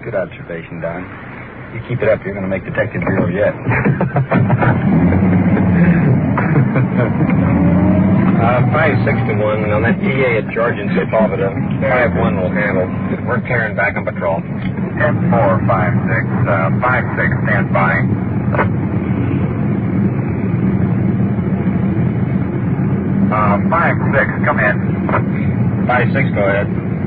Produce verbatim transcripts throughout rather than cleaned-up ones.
Good observation, Don. You keep it up, you're going to make Detective Bureau yet. uh, five six to one on that P A at George and Sepulveda. five one will handle. We're tearing back on patrol. ten four, five six. Uh, five six, stand by. Uh, five six, come in. five six, go ahead.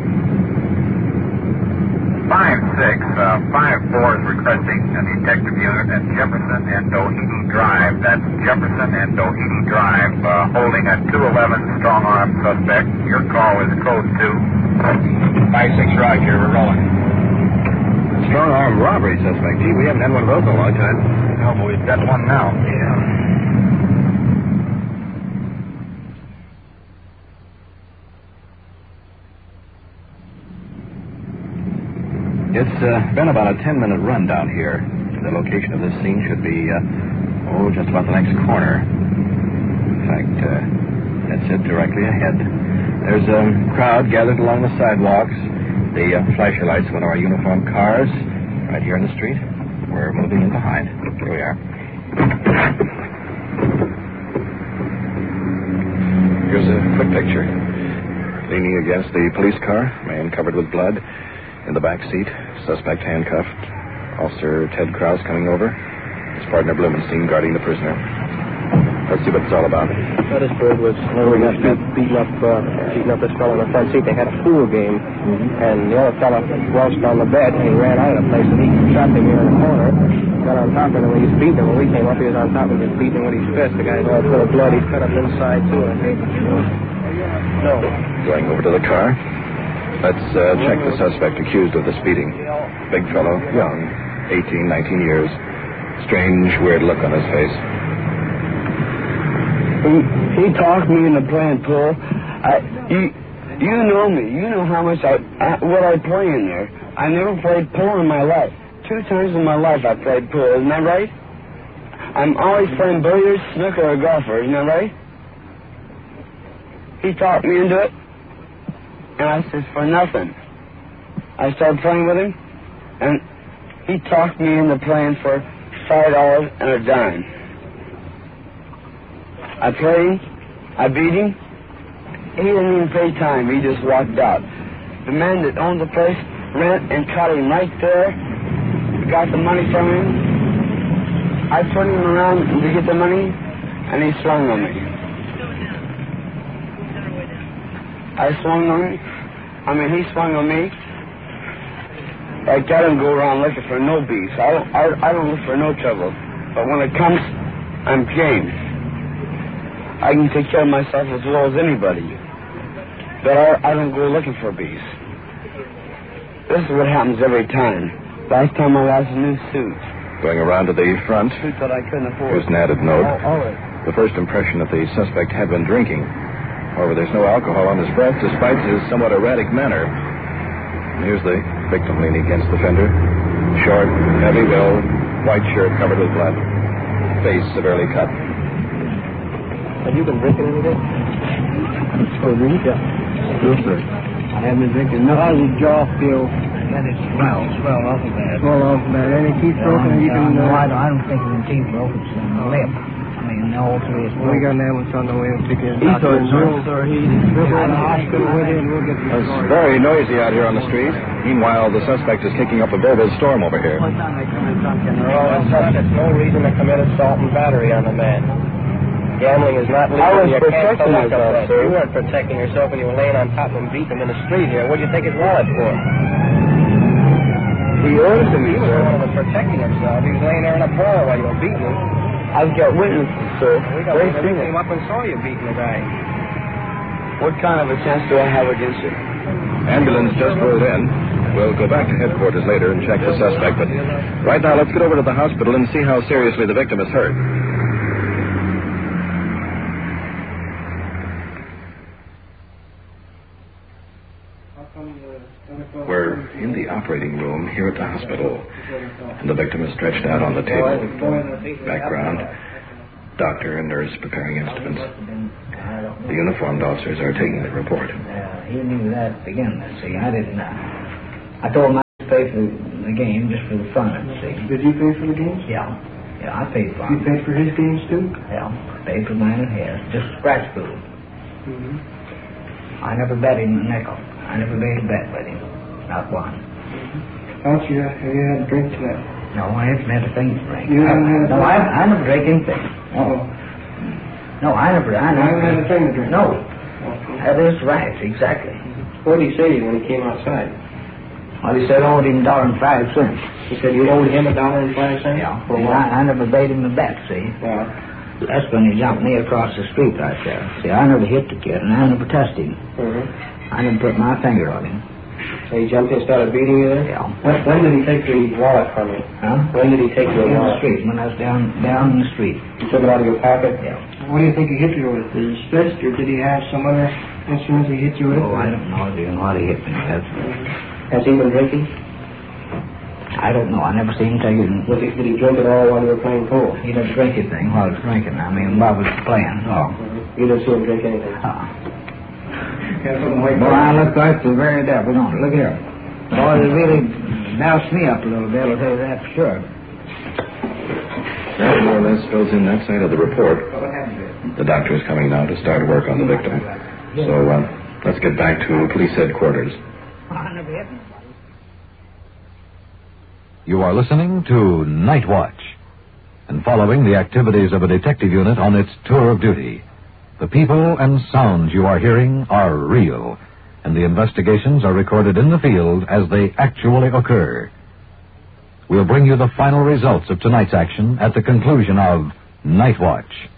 five six, uh, five four is requesting a detective unit at Jefferson and Doheny Drive. That's Jefferson and Doheny Drive, uh, holding a two eleven strong-arm suspect. Your call is code two. five six, Roger, we're rolling. Strong-arm robbery suspect. Gee, we haven't had one of those in a long time. No, but we've got one now. Yeah. It's uh, been about a ten-minute run down here. The location of this scene should be, uh, oh, just about the next corner. In fact, uh, that's it, directly ahead. There's a crowd gathered along the sidewalks. The uh, flasher lights of one of our uniformed cars right here in the street. We're moving in behind. Here we are. Here's a quick picture. Leaning against the police car, man covered with blood. In the back seat, suspect handcuffed. Officer Ted Krause coming over. His partner Blumenstein guarding the prisoner. Let's see what it's all about. Gettysburg was when we got beating up, uh, beating up this fellow in the front seat. They had a pool game, mm-hmm. and the other fellow washed on the bed, and he ran out of the place, and he trapped him here in the corner. Got on top of him, and he was beating him. When we came up, he was on top of him, just beating him with his fist. The guy's all full of blood. He's cut up inside, too, I think. No. Going over to the car. Let's uh, check the suspect accused of the speeding. Big fellow, young, eighteen, nineteen years. Strange, weird look on his face. He, he talked me into playing pool. I, you, you know me. You know how much I, I, what I play in there. I never played pool in my life. Two times in my life I played pool. Isn't that right? I'm always playing billiards, snooker, or golfer. Isn't that right? He talked me into it. And I said, for nothing. I started playing with him, and he talked me into playing for five dollars and a dime. I played him, I beat him. He didn't even pay time, he just walked out. The man that owned the place ran and caught him right there, got the money from him. I turned him around to get the money, and he swung on me. I swung on him. I mean, he swung on me. Like, I don't go around looking for no beef. I don't, I, I don't look for no trouble. But when it comes, I'm game. I can take care of myself as well as anybody. But I, I don't go looking for beef. This is what happens every time. Last time I lost a new suit. Going around to the front. Suit that I couldn't afford. Here's an added note. Oh, all right. The first impression that the suspect had been drinking. However, there's no alcohol on his breath, despite his somewhat erratic manner. And here's the victim leaning against the fender. Short, heavy build, white shirt covered with blood. Face severely cut. Have you been drinking anything? Oh, me? Yeah. Yes, sir. I haven't been drinking. No, how's your jaw feel? That is swell, swell awful bad. Swell off bad. Any teeth broken? You can. No, I don't, I don't think of the teeth broken. It's in the lip. I mean, all three is broken. We got an ambulance on the way. We'll take you. He thought so, sir. He's in the hospital with you, and we'll get the It's very noisy out here on the street. Meanwhile, the suspect is kicking up a verbal storm over here. What time they come in, Duncan? They're all in touch. There's no reason to commit assault and battery on the man. Gambling is not legal. I was you protecting can't myself, sir. You weren't protecting yourself when you were laying on top of him, beating him in the street here. What did you take his wallet for? He ordered to me, He was sir. the one that was protecting himself. He was laying there in a bar while you were beating him. I've got witnesses, sir. We got They we seen it. came up and saw you beating the guy. What kind of a chance do I have against you? Ambulance just rolled in. We'll go back to headquarters later and check the suspect, but right now let's get over to the hospital and see how seriously the victim is hurt. We're in the operating room here at the hospital, and the victim is stretched out on the table. Background, doctor and nurse preparing instruments. The uniformed officers are taking the report. Uh, he knew that to begin with. See, I didn't. Uh, I told him I was pay for the game just for the fun of it, see. Did you pay for the games? Yeah. Yeah, I paid for You it. paid for his games too? Yeah, paid for mine and his. Just scratch food. Mm-hmm. I never bet him a nickel. I never made a bet with him. Not one. How much you, have you had a drink tonight? No, I haven't had a thing to drink. You haven't I, had a No, thing? I, I never drink anything. No. No, I never, I You never. haven't had a thing to drink? No. Okay. That is right, exactly. What did he say to you when he came outside? Well, he said I owed him a dollar and five cents. He said you owed him a dollar and five cents? Yeah. For See, what? I, I never made him a bet, see. Yeah. That's when he jumped me across the street right there. See, I never hit the kid, and I never touched him. Mm-hmm. I didn't put my finger on him. So he jumped in and started beating you there? Yeah. When, when did he take the wallet from you? Huh? When did he take your In the wallet? street, when I was down down in the street. He took it out of your pocket? Yeah. What do you think he hit you with? His fist, or did he have some other instruments he hit you with? Oh, I don't know even what he hit me with. Has he been drinking? I don't know. I never seen him take it. Was he, did he drink at all while you were playing pool? He didn't drink anything while I was drinking. I mean, while I was playing. No. You didn't see him drink anything? Uh-uh. Boy, Boy, I look like the very devil, don't I? Look here. Boy, it really doused me up a little bit, I'll tell you that for sure. That more or less fills in that side of the report. What happened to it? The doctor is coming now to start work on the victim. So uh, let's get back to police headquarters. I never hit him. You are listening to Night Watch and following the activities of a detective unit on its tour of duty. The people and sounds you are hearing are real, and the investigations are recorded in the field as they actually occur. We'll bring you the final results of tonight's action at the conclusion of Night Watch.